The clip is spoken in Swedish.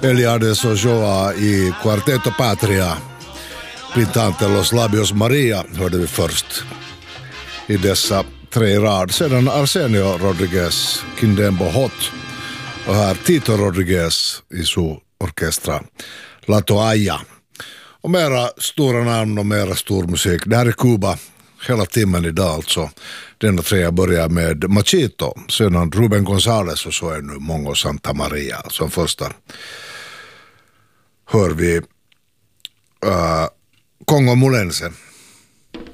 Eliades och Joa i Quarteto Patria. Pintante Los Labios Maria hörde vi först i dessa 3 rad. Sedan Arsenio Rodriguez, Kindembo Hot och här Tito Rodriguez i su orkestra La Toalla. Och mera stora namn och mera stor musik. Det här är Kuba hela timmen idag alltså. Denna 3 börjar med Machito, sedan Ruben González och så är nu Mongo Santa Maria. Som första hör vi Congo Molense.